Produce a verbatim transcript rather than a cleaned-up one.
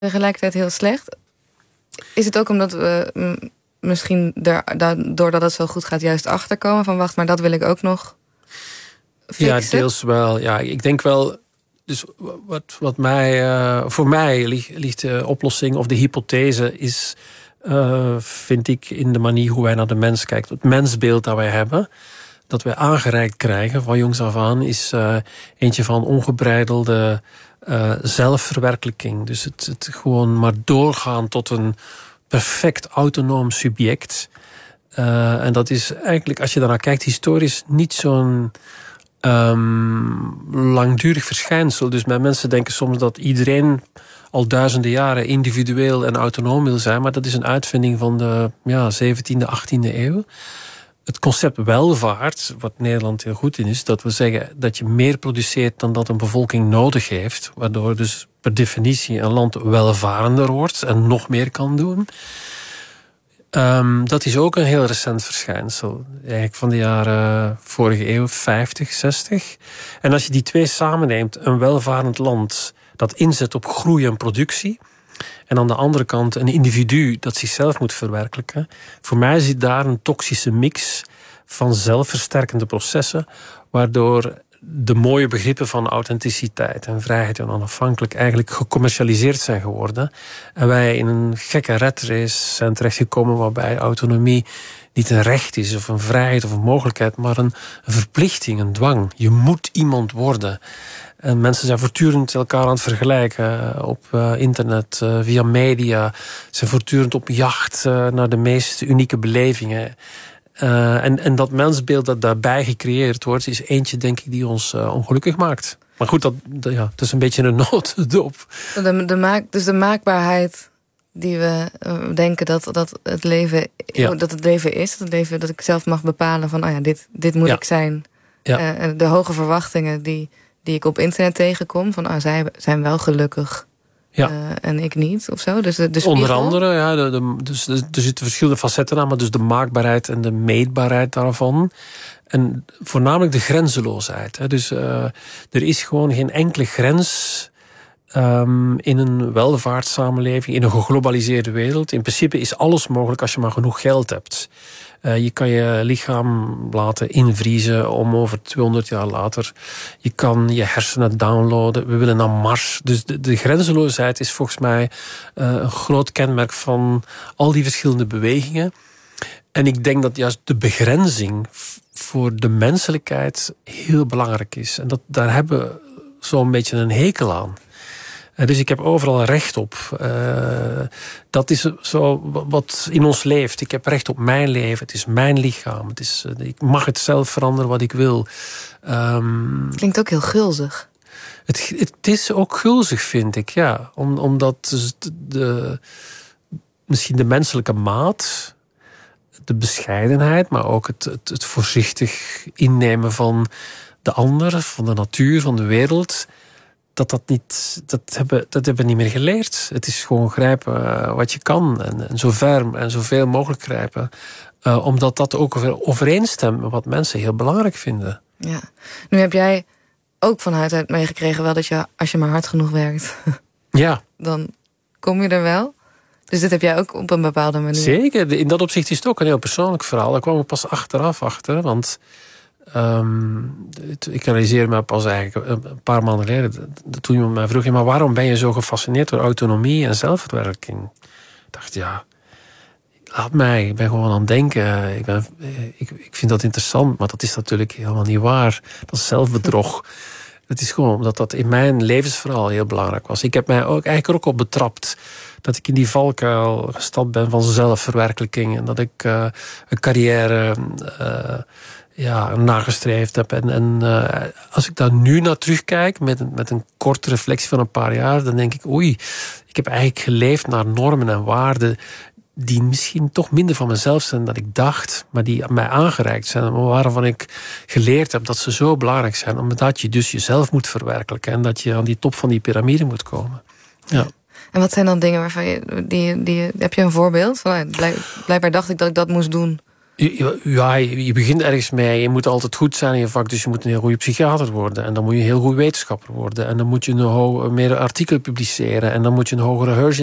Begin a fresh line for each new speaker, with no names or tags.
tegelijkertijd heel slecht. Is het ook omdat we m, misschien er, da, doordat het zo goed gaat juist achterkomen van wacht, maar dat wil ik ook nog fixen?
Ja, deels wel. Ja, ik denk wel. Dus wat, wat mij, uh, voor mij ligt, ligt de oplossing of de hypothese is, uh, vind ik, in de manier hoe wij naar de mens kijken. Het mensbeeld dat wij hebben, dat wij aangereikt krijgen van jongs af aan, is uh, eentje van ongebreidelde uh, zelfverwerkelijking. Dus het, het gewoon maar doorgaan tot een perfect autonoom subject. Uh, en dat is eigenlijk, als je daarnaar kijkt, historisch niet zo'n Um, langdurig verschijnsel. Dus mijn mensen denken soms dat iedereen al duizenden jaren individueel en autonoom wil zijn, maar dat is een uitvinding van de ja, zeventiende, achttiende eeuw. Het concept welvaart, wat Nederland heel goed in is, dat we zeggen dat je meer produceert dan dat een bevolking nodig heeft, waardoor dus per definitie een land welvarender wordt en nog meer kan doen. Um, dat is ook een heel recent verschijnsel. Eigenlijk van de jaren vorige eeuw, vijftig, zestig. En als je die twee samenneemt, een welvarend land dat inzet op groei en productie, en aan de andere kant een individu dat zichzelf moet verwerkelijken. Voor mij zit daar een toxische mix van zelfversterkende processen, waardoor de mooie begrippen van authenticiteit en vrijheid en onafhankelijk eigenlijk gecommercialiseerd zijn geworden. En wij in een gekke red race zijn terechtgekomen waarbij autonomie niet een recht is of een vrijheid of een mogelijkheid, maar een, een verplichting, een dwang. Je moet iemand worden. En mensen zijn voortdurend elkaar aan het vergelijken op uh, internet, uh, via media. Ze zijn voortdurend op jacht uh, naar de meest unieke belevingen. Uh, en, en dat mensbeeld dat daarbij gecreëerd wordt, is eentje, denk ik, die ons uh, ongelukkig maakt. Maar goed, dat, dat, ja, het is een beetje een notendop.
De, de maak, dus de maakbaarheid die we uh, denken dat, dat, het leven, ja. dat het leven is. Dat, het leven, dat ik zelf mag bepalen van, oh ja, dit, dit moet ja. ik zijn. Ja. Uh, en de hoge verwachtingen die, die ik op internet tegenkom, van, oh, zij zijn wel gelukkig. Ja. Uh, en ik niet, of zo. Dus de, de
Onder andere, ja, de, de, dus, er zitten verschillende facetten aan, maar dus de maakbaarheid en de meetbaarheid daarvan. En voornamelijk de grenzeloosheid. Hè. Dus uh, er is gewoon geen enkele grens um, in een welvaartssamenleving, in een geglobaliseerde wereld. In principe is alles mogelijk als je maar genoeg geld hebt. Uh, je kan je lichaam laten invriezen om over tweehonderd jaar later. Je kan je hersenen downloaden. We willen naar Mars. Dus de, de grenzeloosheid is volgens mij uh, een groot kenmerk van al die verschillende bewegingen. En ik denk dat juist de begrenzing voor de menselijkheid heel belangrijk is. En dat, daar hebben we zo'n beetje een hekel aan. Dus ik heb overal recht op. Uh, dat is zo wat in ons leeft. Ik heb recht op mijn leven. Het is mijn lichaam. Het is, uh, ik mag het zelf veranderen wat ik wil. Um,
Klinkt ook heel gulzig.
Het, het is ook gulzig, vind ik. Ja. Om, omdat dus de, de, misschien de menselijke maat, de bescheidenheid, maar ook het, het, het voorzichtig innemen van de ander, van de natuur, van de wereld, dat dat niet, dat hebben, dat hebben we niet meer geleerd. Het is gewoon grijpen wat je kan en, en zo ver en zoveel mogelijk grijpen. Uh, omdat dat ook overeenstemt met wat mensen heel belangrijk vinden.
Ja. Nu heb jij ook van huis uit meegekregen wel dat je, als je maar hard genoeg werkt,
ja,
dan kom je er wel. Dus dit heb jij ook op een bepaalde manier.
Zeker. In dat opzicht is het ook een heel persoonlijk verhaal. Daar kwam ik pas achteraf achter, want Um, ik realiseer me pas eigenlijk een paar maanden geleden, toen iemand mij vroeg, maar waarom ben je zo gefascineerd door autonomie en zelfverwerking? Ik dacht, ja, laat mij, ik ben gewoon aan het denken. Ik, ben, ik, ik vind dat interessant, maar dat is natuurlijk helemaal niet waar. Dat is zelfbedrog. Het is gewoon omdat dat in mijn levensverhaal heel belangrijk was. Ik heb mij ook eigenlijk ook op betrapt dat ik in die valkuil gestapt ben van zelfverwerkelijking en dat ik uh, een carrière Uh, ja, nagestreefd heb. En, en uh, als ik daar nu naar terugkijk, met, met een korte reflectie van een paar jaar, dan denk ik, oei, ik heb eigenlijk geleefd naar normen en waarden die misschien toch minder van mezelf zijn dan ik dacht, maar die mij aangereikt zijn, maar waarvan ik geleerd heb dat ze zo belangrijk zijn, omdat je dus jezelf moet verwerkelijken en dat je aan die top van die piramide moet komen. Ja.
En wat zijn dan dingen waarvan je, die, die, heb je een voorbeeld? Van, blijk, blijkbaar dacht ik dat ik dat moest doen.
Ja, je begint ergens mee. Je moet altijd goed zijn in je vak, dus je moet een heel goede psychiater worden. En dan moet je een heel goed wetenschapper worden. En dan moet je een ho- meer artikelen publiceren. En dan moet je een hogere